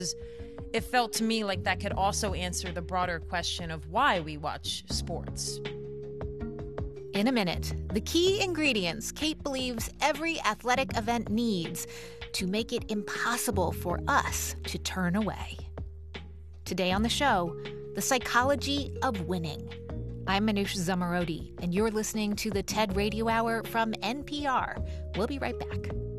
It felt to me like that could also answer the broader question of why we watch sports. In a minute, the key ingredients Kate believes every athletic event needs to make it impossible for us to turn away. Today on the show, the psychology of winning. I'm Manoush Zomorodi, and you're listening to the TED Radio Hour from NPR. We'll be right back.